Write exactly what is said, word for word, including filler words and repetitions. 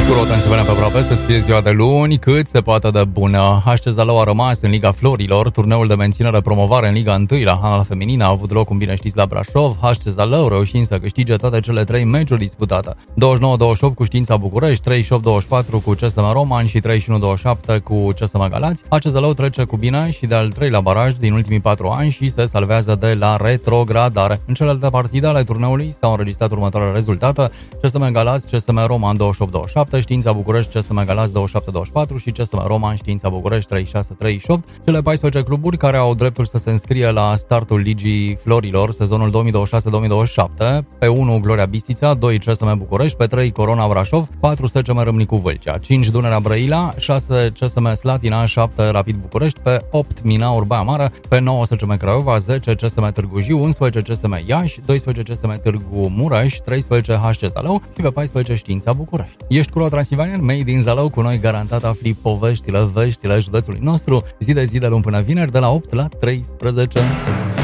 Euro Transilvania pe aproape, să fie ziua de luni, cât se poate de bună. H C Zalău a rămas în Liga Florilor, turneul de menținere promovare în Liga unu la handbal feminin a avut loc, cum bine știți, la Brașov, H C Zalău reușind să câștige toate cele trei meciuri disputate. douăzeci și nouă douăzeci și opt cu Știința București, treizeci și opt douăzeci și patru cu C S M Roman și treizeci și unu douăzeci și șapte cu C S M Galați. H C Zalău trece cu bine și de al treilea baraj din ultimii patru ani și se salvează de la retrogradare. În celelalte partide ale turneului s-au înregistrat următoarele rezultate: C S M Galați, C S M Roman douăzeci și opt douăzeci și șapte, Știința București, C S M Galați douăzeci și șapte douăzeci și patru și C S M Roman, Știința București treizeci și șase treizeci și opt. Cele paisprezece cluburi care au dreptul să se înscrie la startul Ligii Florilor sezonul două mii douăzeci și șase două mii douăzeci și șapte: pe unu Gloria Bistrița, doi C S M București, pe trei Corona Brașov, patru S C M Râmnicu Vâlcea, cinci Dunărea Brăila, șase C S M Slatina, șapte Rapid București, pe opt Minaur Baia Mare, pe nouă S C M Craiova, zece C S M Târgu Jiu, unsprezece C S M Iași, doisprezece C S M Târgu Mureș, treisprezece H C Zalău și pe paisprezece Știința București. Ești cu Transilvanian, made in Zalău, cu noi garantat afli poveștile, veștile județului nostru, zi de zi de luni până vineri, de la opt la treisprezece.